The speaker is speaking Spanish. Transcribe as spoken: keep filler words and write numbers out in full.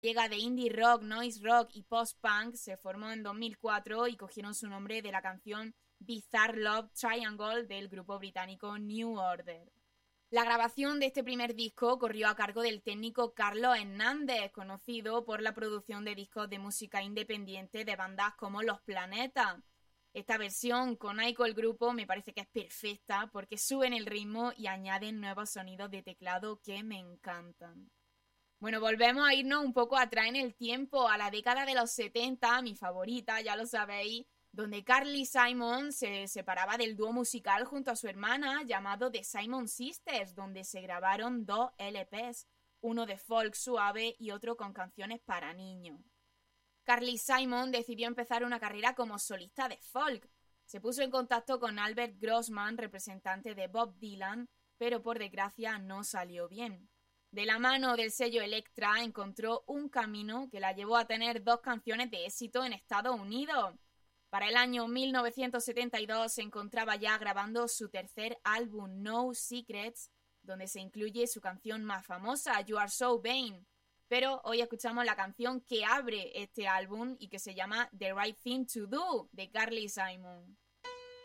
Llega de indie rock, noise rock y post-punk, se formó en dos mil cuatro y cogieron su nombre de la canción Bizarre Love Triangle del grupo británico New Order. La grabación de este primer disco corrió a cargo del técnico Carlos Hernández, conocido por la producción de discos de música independiente de bandas como Los Planetas. Esta versión con Aiko el grupo me parece que es perfecta porque suben el ritmo y añaden nuevos sonidos de teclado que me encantan. Bueno, volvemos a irnos un poco atrás en el tiempo, a la década de los setenta, mi favorita, ya lo sabéis, donde Carly Simon se separaba del dúo musical junto a su hermana llamado The Simon Sisters, donde se grabaron dos L Pes, uno de folk suave y otro con canciones para niños. Carly Simon decidió empezar una carrera como solista de folk. Se puso en contacto con Albert Grossman, representante de Bob Dylan, pero por desgracia no salió bien. De la mano del sello Elektra encontró un camino que la llevó a tener dos canciones de éxito en Estados Unidos. Para el año mil novecientos setenta y dos se encontraba ya grabando su tercer álbum No Secrets, donde se incluye su canción más famosa, You Are So Vain. Pero hoy escuchamos la canción que abre este álbum y que se llama The Right Thing to Do, de Carly Simon.